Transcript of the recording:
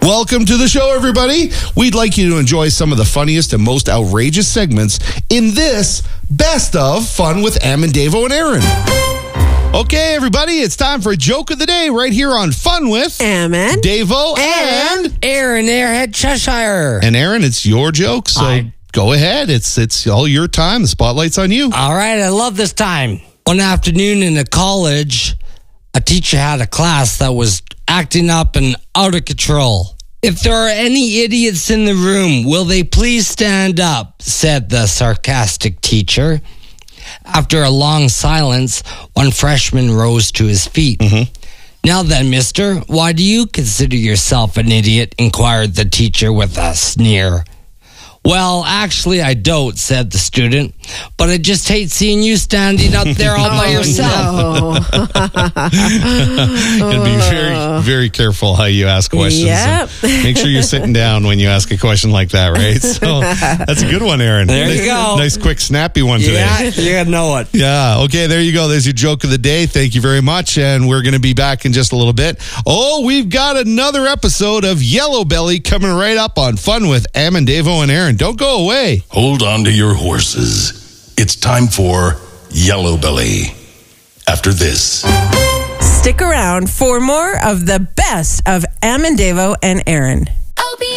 Welcome to the show, everybody. We'd like you to enjoy some of the funniest and most outrageous segments in this Best of Fun with Am and Davo and Aaron. Okay, everybody, it's time for a joke of the day right here on Fun with Am and Davo and Aaron, Airhead Cheshire. And Aaron, it's your joke, so go ahead. It's all your time. The spotlight's on you. All right, I love this time. One afternoon in a college, a teacher had a class that was acting up and out of control. If there are any idiots in the room, will they please stand up, said the sarcastic teacher. After a long silence, one freshman rose to his feet. Now then, mister, why do you consider yourself an idiot? Inquired the teacher with a sneer. Well, actually, I don't, said the student, but I just hate seeing you standing up there all by yourself. No. And be very, very careful how you ask questions. Yep. Make sure you're sitting down when you ask a question like that, right? So that's a good one, Aaron. There you go. Nice, quick, snappy one today. Yeah, you gotta know it. Yeah, okay, there you go. There's your joke of the day. Thank you very much, and we're going to be back in just a little bit. Oh, we've got another episode of Yellow Belly coming right up on Fun with Am and Davo and Aaron. Don't go away. Hold on to your horses. It's time for Yellow Belly. After this. Stick around for more of the best of Am and Davo and Aaron.